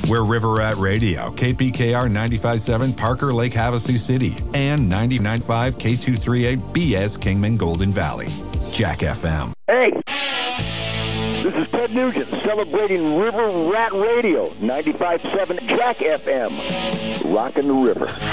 We're River Rat Radio, KPKR 95.7 Parker Lake Havasu City, and 99.5 K238 BS Kingman Golden Valley. Jack FM. Hey, this is Ted Nugent celebrating River Rat Radio, 95.7 Jack FM. Rockin' the river.